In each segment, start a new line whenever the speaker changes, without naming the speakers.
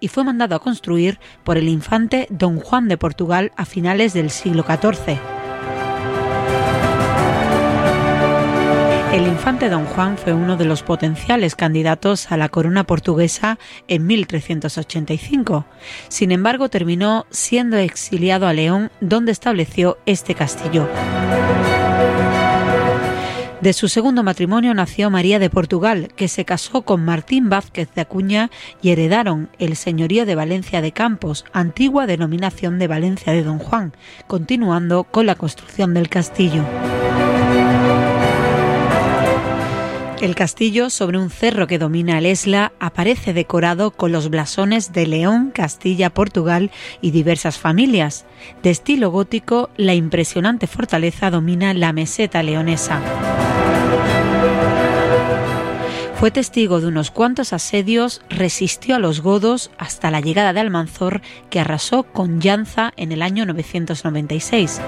y fue mandado a construir por el infante Don Juan de Portugal a finales del siglo XIV. El infante Don Juan fue uno de los potenciales candidatos a la corona portuguesa en 1385. Sin embargo, terminó siendo exiliado a León, donde estableció este castillo. De su segundo matrimonio nació María de Portugal, que se casó con Martín Vázquez de Acuña y heredaron el señorío de Valencia de Campos, antigua denominación de Valencia de Don Juan, continuando con la construcción del castillo. El castillo, sobre un cerro que domina el Esla, aparece decorado con los blasones de León, Castilla, Portugal y diversas familias. De estilo gótico, la impresionante fortaleza domina la meseta leonesa. Fue testigo de unos cuantos asedios, resistió a los godos hasta la llegada de Almanzor, que arrasó con Llanza en el año 996.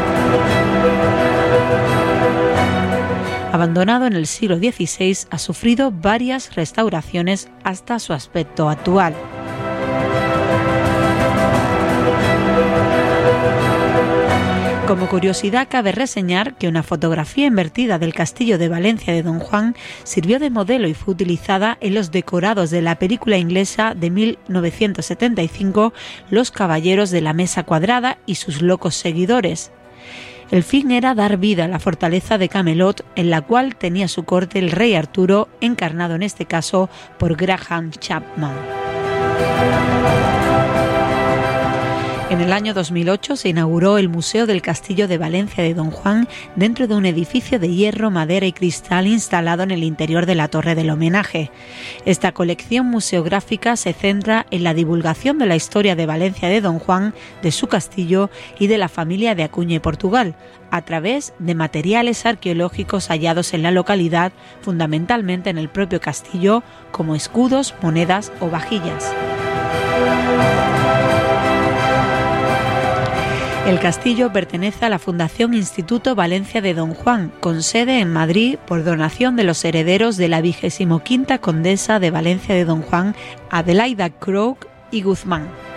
Abandonado en el siglo XVI, ha sufrido varias restauraciones hasta su aspecto actual. Como curiosidad, cabe reseñar que una fotografía invertida del castillo de Valencia de Don Juan sirvió de modelo y fue utilizada en los decorados de la película inglesa de 1975, Los Caballeros de la Mesa Cuadrada y sus locos seguidores. El fin era dar vida a la fortaleza de Camelot, en la cual tenía su corte el rey Arturo, encarnado en este caso por Graham Chapman. En el año 2008 se inauguró el Museo del Castillo de Valencia de Don Juan dentro de un edificio de hierro, madera y cristal instalado en el interior de la Torre del Homenaje. Esta colección museográfica se centra en la divulgación de la historia de Valencia de Don Juan, de su castillo y de la familia de Acuña y Portugal, a través de materiales arqueológicos hallados en la localidad, fundamentalmente en el propio castillo, como escudos, monedas o vajillas. El castillo pertenece a la Fundación Instituto Valencia de Don Juan, con sede en Madrid por donación de los herederos de la 25ª condesa de Valencia de Don Juan, Adelaida Crook y Guzmán.